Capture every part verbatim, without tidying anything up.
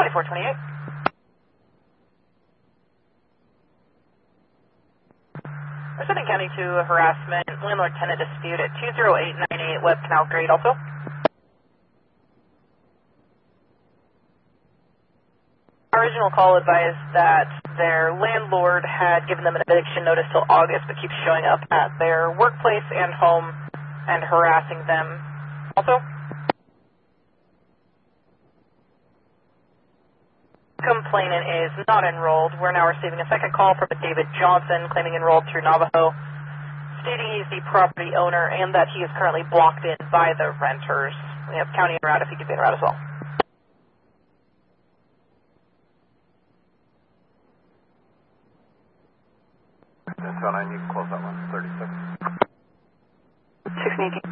twenty-four twenty-eight. Representing County two harassment, landlord-tenant dispute at two zero eight nine eight West Canal Grade also. Our original call advised that their landlord had given them an eviction notice till August, but keeps showing up at their workplace and home and harassing them. Also, complainant is not enrolled. We're now receiving a second call from a David Johnson claiming enrolled through Navajo, stating he's the property owner and that he is currently blocked in by the renters. We have county en route if he could be en route as well. ten two nine, you can close that one, thirty-six. six eighteen.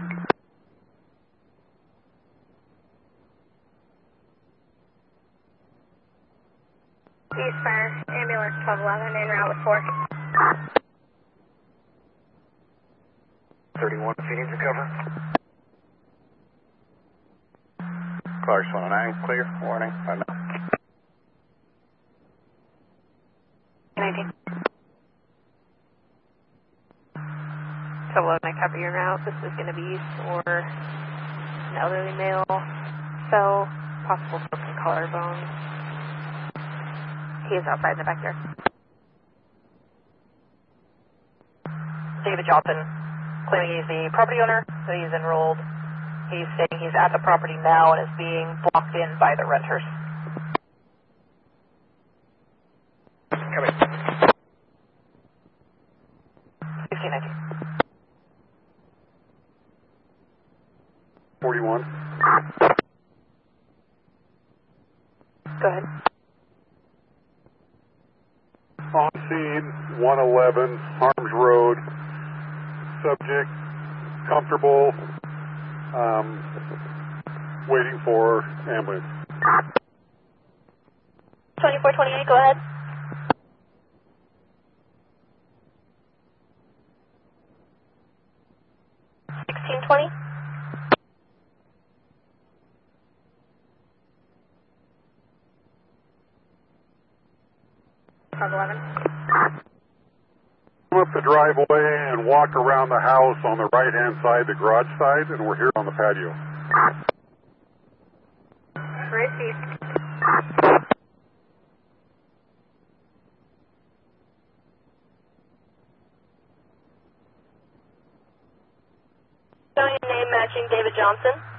Ceasefire, ambulance twelve eleven, en route with four. thirty-one, feeding to cover. Clark's one oh nine, clear, warning, five now. nineteen. twelve eleven, I cover your route. This is going to be for an elderly male, cell, possible broken collarbone. He is outside in the backyard. David Johnson claiming he's the property owner, that he's enrolled. He's saying he's at the property now and is being blocked in by the renters. Coming. fifteen nineteen. forty-one. Go ahead. On scene, one eleven, Harms Road, subject, comfortable, um, waiting for ambulance. twenty-four twenty-eight, go ahead. sixteen twenty. twelve eleven. Come up the driveway and walk around the house on the right-hand side, the garage side, and we're here on the patio. Received. Showing your name matching David Johnson.